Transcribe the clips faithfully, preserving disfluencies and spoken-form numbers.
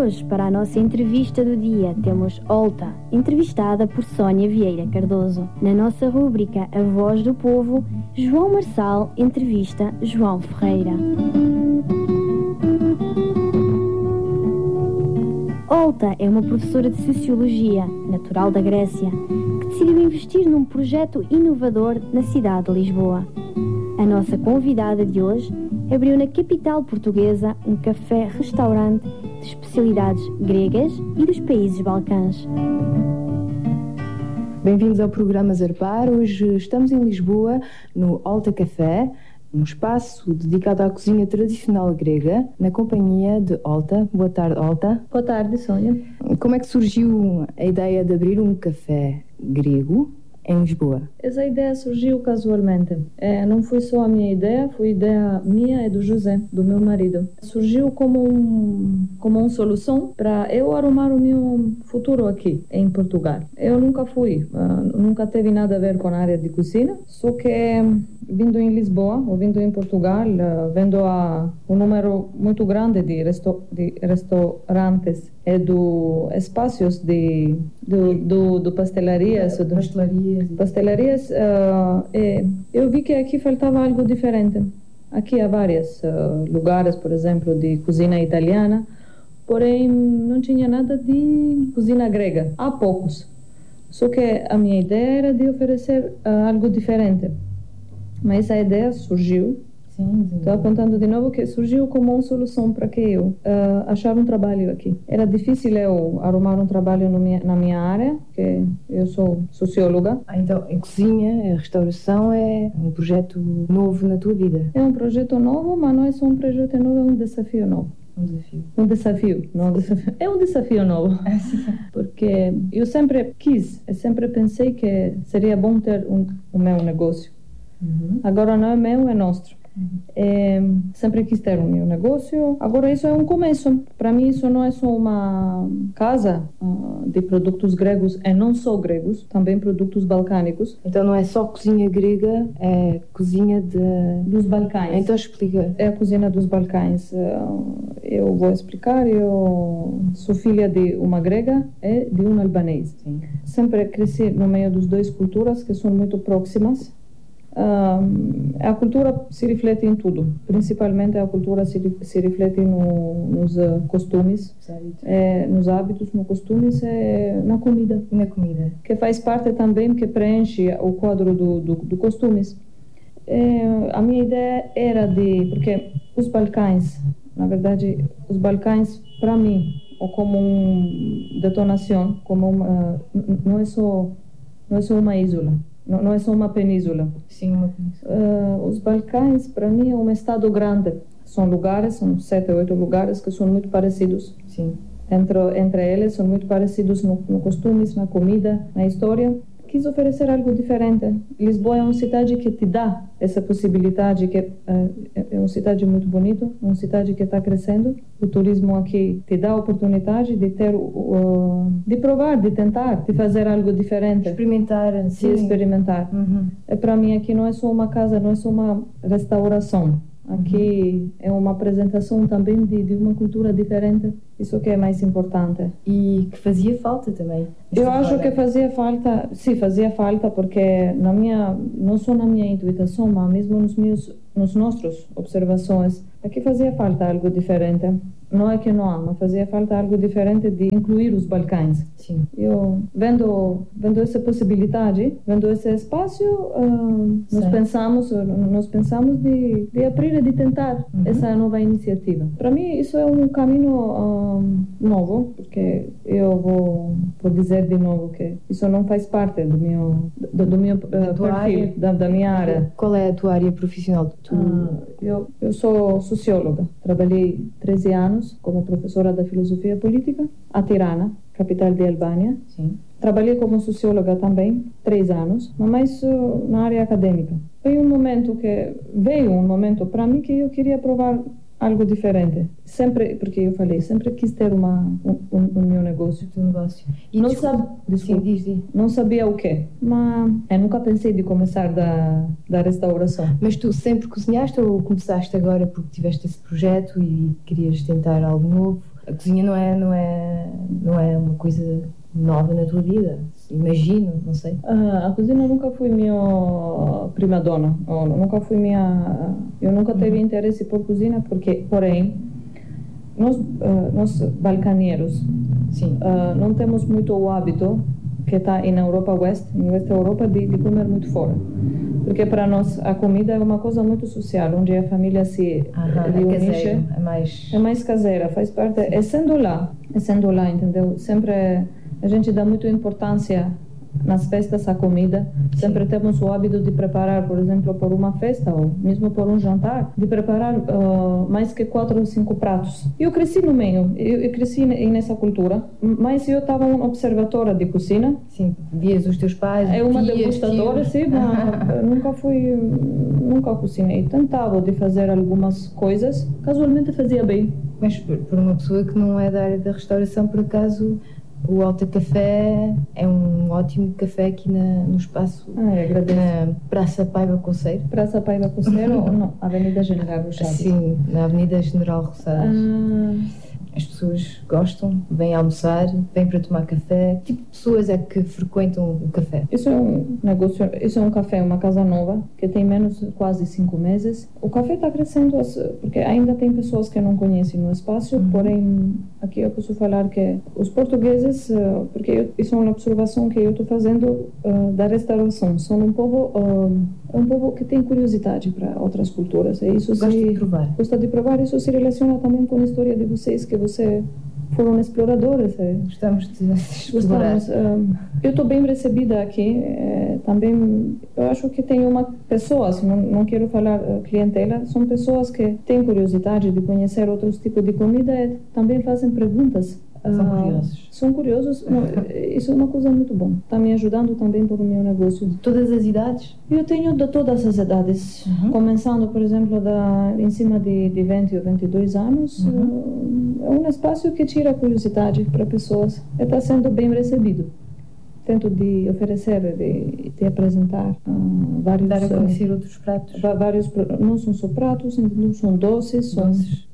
Hoje, para a nossa entrevista do dia, temos Olta, entrevistada por Sónia Vieira Cardoso. Na nossa rúbrica A Voz do Povo, João Marçal entrevista João Ferreira. Olta é uma professora de Sociologia, natural da Grécia, que decidiu investir num projeto inovador na cidade de Lisboa. A nossa convidada de hoje abriu na capital portuguesa um café-restaurante de especialidades gregas e dos países balcãs. Bem-vindos ao programa Zarpar. Hoje estamos em Lisboa, no Olta Café, um espaço dedicado à cozinha tradicional grega, na companhia de Olta. Boa tarde, Olta. Boa tarde, Sónia. Como é que surgiu a ideia de abrir um café grego em Lisboa? Essa ideia surgiu casualmente. É, não foi só a minha ideia, foi ideia minha e do José, do meu marido. Surgiu como, um, como uma solução para eu arrumar o meu futuro aqui, em Portugal. Eu nunca fui, uh, nunca teve nada a ver com a área de cozinha, só que vindo em Lisboa, ou vindo em Portugal, uh, vendo a, um número muito grande de, resto, de restaurantes e do espaços de, do, do, do pastelarias, do, pastelarias, pastelarias uh, e eu vi que aqui faltava algo diferente. Aqui há vários uh, lugares, por exemplo, de cozinha italiana, porém não tinha nada de cozinha grega. Há poucos. Só que a minha ideia era de oferecer uh, algo diferente. Mas a ideia surgiu. Estou apontando de novo que surgiu como uma solução para que eu uh, achar um trabalho aqui. Era difícil eu arrumar um trabalho no minha, na minha área, que eu sou socióloga. Ah, então, a cozinha, a restauração é um projeto novo na tua vida? É um projeto novo, mas não é só um projeto novo, é um desafio novo. Um desafio. Um desafio, não um desafio. É um desafio novo. Porque eu sempre quis, eu sempre pensei que seria bom ter um, o meu negócio. Uhum. Agora não é meu, é nosso. É, sempre quis ter um meu negócio. Agora isso é um começo. Para mim isso não é só uma casa uh, de produtos gregos e não só gregos, também produtos balcânicos. Então não é só cozinha grega, é cozinha de... dos Balcãs. Então explica. É a cozinha dos Balcãs. Uh, eu vou explicar. Eu sou filha de uma grega e de um albanês. Sim. Sempre cresci no meio das duas culturas que são muito próximas. Uh, a cultura se reflete em tudo, principalmente a cultura se, se reflete no, nos uh, costumes, é, nos hábitos, nos costumes e na comida. Na comida. Que faz parte também, que preenche o quadro do, do, do costumes. É, a minha ideia era de, porque os Balcãs, na verdade, os Balcãs para mim, ou como uma detonação, como uma, não é só, não é só uma isla. Não, não é só uma península. Sim, uma península. Uh, os Balcãs, para mim, é um estado grande. São lugares, são sete ou oito lugares que são muito parecidos. Sim. Entre, entre eles, são muito parecidos no, no costumes, na comida, na história. Quis oferecer algo diferente. Lisboa é uma cidade que te dá essa possibilidade, que uh, é uma cidade muito bonita, uma cidade que está crescendo. O turismo aqui te dá a oportunidade de ter, uh, de provar, de tentar, de fazer algo diferente. Experimentar. De sim. experimentar. Uhum. É, para mim aqui não é só uma casa, não é só uma restauração. Aqui uhum. é uma apresentação também de, de uma cultura diferente. Isso que é mais importante. E que fazia falta também. Eu acho fora. que fazia falta, sim, fazia falta, porque na minha, não só na minha intuição, mas mesmo nos meus, nos nossos observações, aqui fazia falta algo diferente. Não é que não há, mas fazia falta algo diferente de incluir os Balcãs. Sim. Eu, vendo, vendo essa possibilidade, vendo esse espaço, uh, nós pensamos, nós pensamos de, de abrir e de tentar uhum. essa nova iniciativa. Para mim, isso é um caminho uh, novo, porque eu vou, vou dizer de novo que isso não faz parte do meu, do, do meu uh, perfil, área, da, da minha área. Qual é a tua área profissional? Tu... Uh, eu, eu sou socióloga. Trabalhei treze anos como professora da filosofia política a Tirana, capital de Albânia. Sim. Trabalhei como socióloga também, três anos, mas mais uh, na área acadêmica. Foi um momento que veio um momento para mim que eu queria provar algo diferente. Sempre, porque eu falei, sempre quis ter uma, um, um, um meu negócio. Um negócio. E não, desculpa, sab... desculpa, sim, diz, diz. não sabia o quê, mas eu nunca pensei de começar da, da restauração. Mas tu sempre cozinhaste ou começaste agora porque tiveste esse projeto e querias tentar algo novo? A cozinha não é, não é, não é uma coisa nova na tua vida, imagino, não sei. Uh, a cozinha nunca foi minha prima donna, eu nunca fui minha, eu nunca tive uhum. interesse por cozinha, porque, porém, nós, uh, nós balcaneiros, sim. Uh, não temos muito o hábito que está na Europa Oeste, na Oeste Europa, de, de comer muito fora. Porque para nós a comida é uma coisa muito social, onde a família se Aham, reúne. É, é mais... É mais caseira, faz parte... É sendo lá, é sendo lá, entendeu? Sempre a gente dá muita importância nas festas à comida. Sempre Sim. temos o hábito de preparar, por exemplo, por uma festa ou mesmo por um jantar, de preparar uh, mais que quatro ou cinco pratos. Eu cresci no meio, eu, eu cresci nessa cultura, mas eu estava uma observadora de cozinha. Sim, vias os teus pais, é uma tias, degustadora, tios. Sim, mas nunca fui, nunca cozinhei. Tentava de fazer algumas coisas, casualmente fazia bem. Mas por uma pessoa que não é da área da restauração, por acaso... O Alta Café é um ótimo café aqui na, no espaço, ah, na Praça Paiva Conceiro. Praça Paiva Conceiro ou não? Avenida General Roçado? Sim, na Avenida General Roçado. Ah. As pessoas gostam, vêm almoçar, vêm para tomar café. Que tipo de pessoas é que frequentam o café? Isso é um negócio, isso é um café, uma casa nova, que tem menos de quase cinco meses. O café está crescendo, porque ainda tem pessoas que não conhecem o espaço, uhum. porém, aqui eu posso falar que os portugueses, porque eu, isso é uma observação que eu estou fazendo uh, da restauração, são um povo, uh, um povo que tem curiosidade para outras culturas. E isso gosta se, de provar. Gosta de provar, isso se relaciona também com a história de vocês, que você foram exploradores. Gostamos de explorar. Gostamos. Um, eu estou bem recebida aqui. É, também, eu acho que tem uma pessoas, não, não quero falar uh, clientela, são pessoas que têm curiosidade de conhecer outros tipos de comida e também fazem perguntas. São curiosos. São curiosos. Não, isso é uma coisa muito bom. Está me ajudando também para o meu negócio. De todas as idades? Eu tenho de todas as idades. Uhum. Começando, por exemplo, da, em cima de, de vinte ou vinte e dois anos. Uhum. É um espaço que tira curiosidade para pessoas. E está sendo bem recebido. Tento de oferecer, de, de apresentar uh, vários... Dar a conhecer uh, outros pratos. Vários, não são só pratos, não são doces. São doces.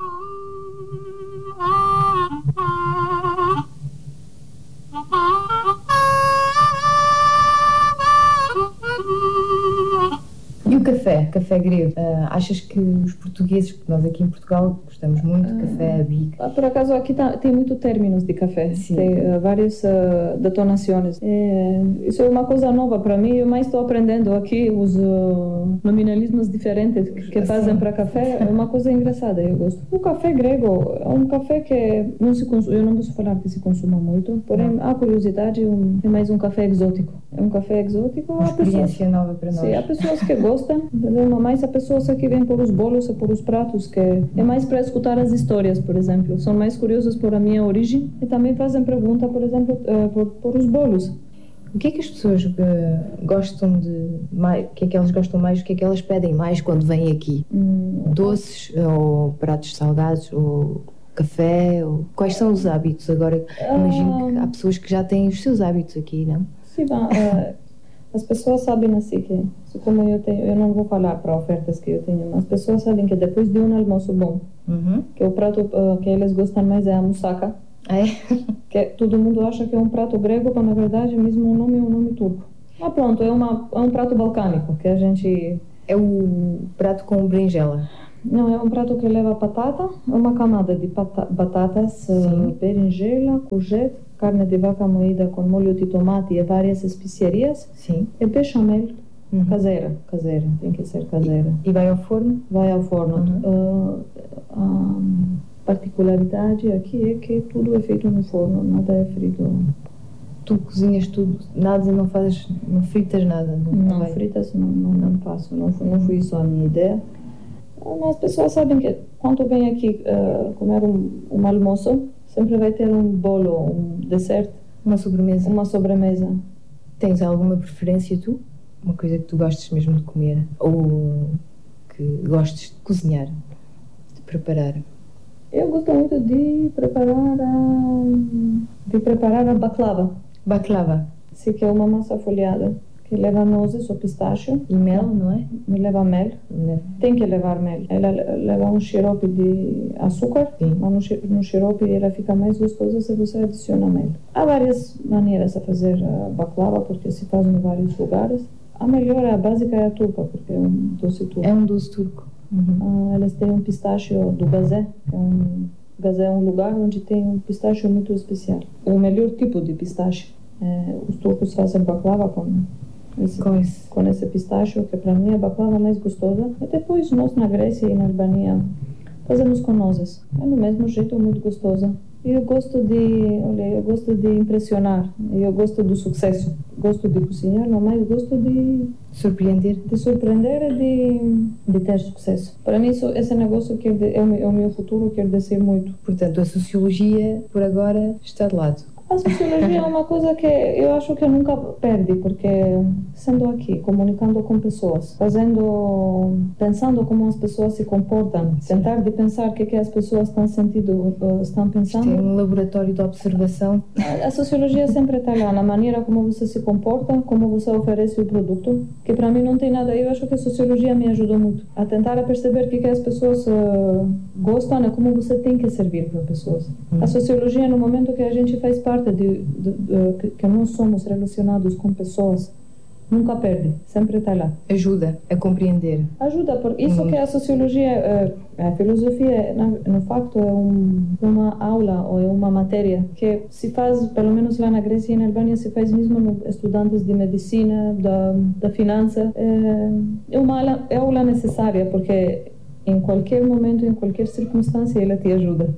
E o café, café grego, uh, achas que os portugueses, porque nós aqui em Portugal gostamos muito de café, bico? Por acaso aqui tá, tem muitos términos de café, Sim. tem uh, várias uh, detonações. É, isso é uma coisa nova para mim, eu mais estou aprendendo aqui os uh, nominalismos diferentes que, que fazem para café, é uma coisa engraçada, eu gosto. O café grego é um café que não se consome, eu não posso falar que se consuma muito, porém a curiosidade um, é mais um café exótico. É um café exótico. Uma experiência pessoas, nova para nós. Sim, há pessoas que gostam, entendeu? Mas há pessoas que vêm por os bolos e por os pratos, que é mais para escutar as histórias, por exemplo. São mais curiosos por a minha origem e também fazem pergunta, por exemplo, uh, por, por os bolos. O que é que as pessoas uh, gostam de mais? O que é que elas gostam mais? O que é que elas pedem mais quando vêm aqui? Hum, Doces ou pratos salgados ou café? Ou... Quais são os hábitos agora? Imagino que há pessoas que já têm os seus hábitos aqui, não? Sim, uh, as pessoas sabem assim que, como eu tenho, eu não vou falar para ofertas que eu tenho, mas as pessoas sabem que depois de um almoço bom, uhum. que o prato uh, que eles gostam mais é a moussaka, é? que todo mundo acha que é um prato grego, mas na verdade mesmo o nome é um nome turco. Mas pronto, é, uma, é um prato balcânico que a gente... É o prato com berinjela? Não, é um prato que leva batata, uma camada de pata batatas, uh, berinjela, courgette, carne de vaca moída com molho de tomate e várias especiarias. Sim. E bechamel uhum. caseira, caseira, tem que ser caseira. E, e vai ao forno? Vai ao forno. Uhum. Uh, a particularidade aqui é que tudo é feito no forno, nada é frito. Tu cozinhas tudo, nada, não fazes, não fritas nada? Não, não fritas não, não, não faço, não, não foi isso a minha ideia. As pessoas sabem que quando vem aqui uh, comer um, um almoço, sempre vai ter um bolo, um dessert. Uma sobremesa. Uma sobremesa. Tens alguma preferência tu? Uma coisa que tu gostes mesmo de comer? Ou que gostes de cozinhar? De preparar? Eu gosto muito de preparar a, de preparar a baklava. Baklava? Sim, que é uma massa folhada. que leva nozes ou pistácio. E mel, não é? Leva mel. Não. Tem que levar mel. Ela leva um xarope de açúcar, Sim. mas no xarope ela fica mais gostosa se você adiciona mel. Há várias maneiras a fazer a baklava, porque se faz em vários lugares. A melhor, a básica é a turca, porque é um doce turco. É um doce turco. Uhum. Ah, eles têm um pistácio do Gazé, que é um... Gazé é um lugar onde tem um pistácio muito especial. O melhor tipo de pistácio. É, os turcos fazem baklava com esse, com esse. com esse pistácio, que para mim é a baklava mais gostosa. E depois nós na Grécia e na Albânia fazemos com nozes. É do mesmo jeito, muito gostosa. E eu gosto de, olha, eu gosto de impressionar. Eu gosto do sucesso. Gosto de cozinhar, mas gosto de surpreender, de surpreender e de, de ter sucesso. Para mim, isso, esse negócio que é o, é o meu futuro, quer dizer muito. Portanto, a sociologia, por agora, está de lado. A sociologia é uma coisa que eu acho que nunca perde, porque sendo aqui, comunicando com pessoas, fazendo, pensando como as pessoas se comportam, Sim. tentar de pensar o que, que as pessoas estão sentindo, estão pensando. Tem um laboratório de observação. A, a sociologia sempre está lá, na maneira como você se comporta, como você oferece o produto, que para mim não tem nada. Eu acho que a sociologia me ajudou muito a tentar a perceber o que, que as pessoas uh, gostam e como você tem que servir para as pessoas. Hum. A sociologia, no momento que a gente faz parte De, de, de, que nós somos relacionados com pessoas, nunca perde, sempre está lá. Ajuda a compreender. Ajuda, por isso hum. que a sociologia, a filosofia, no facto, é um, uma aula ou é uma matéria que se faz, pelo menos lá na Grécia e na Albânia, se faz mesmo no estudantes de medicina, da, da finança. É uma aula, é aula necessária, porque em qualquer momento, em qualquer circunstância, ela te ajuda.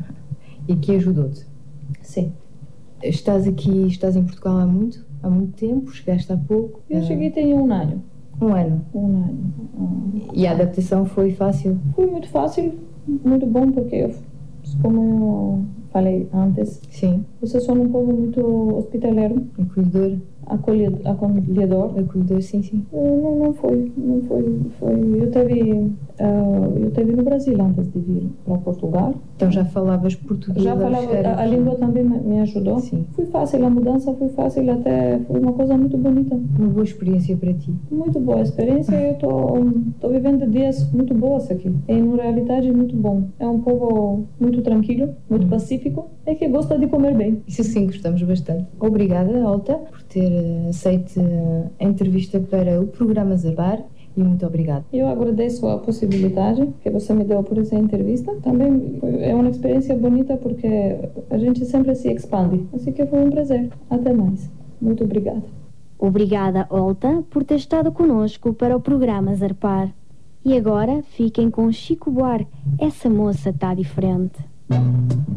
E que ajudou-te? Sim. Estás aqui, estás em Portugal há muito? Há muito tempo? Chegaste há pouco? Eu cheguei tem um ano. Um ano? Um ano. Ah, e a adaptação foi fácil? Foi muito fácil, muito bom, porque eu, como eu falei antes, Sim. vocês são um povo muito hospitaleiro. Acolhedor. Acolhedor. Acolhedor. Acolhedor, sim, sim. Não, não foi, não foi, foi. Eu tive, uh, eu tive no Brasil antes de vir para Portugal. Então já falavas português? Já falava, a, a língua também me ajudou. Sim. Foi fácil, a mudança foi fácil, até foi uma coisa muito bonita. Uma boa experiência para ti? Muito boa experiência, eu estou vivendo dias muito boas aqui. E, na realidade, muito bom. É um povo muito tranquilo, muito hum. pacífico e que gosta de comer bem. Isso sim, gostamos bastante. Obrigada, Olta, por ter aceito a entrevista para o programa Zarpar. E muito obrigada. Eu agradeço a possibilidade que você me deu por essa entrevista. Também é uma experiência bonita porque a gente sempre se expande. Assim que foi um prazer. Até mais. Muito obrigada. Obrigada, Olta, por ter estado conosco para o programa Zarpar. E agora fiquem com Chico Buarque. Essa moça está diferente.